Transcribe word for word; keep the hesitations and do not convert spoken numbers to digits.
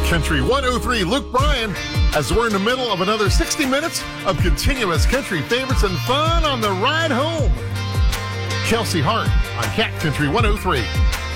Country one oh three, Luke Bryan, as we're in the middle of another sixty minutes of continuous country favorites and fun on the ride home. Kelsey Hart on Cat Country one oh three.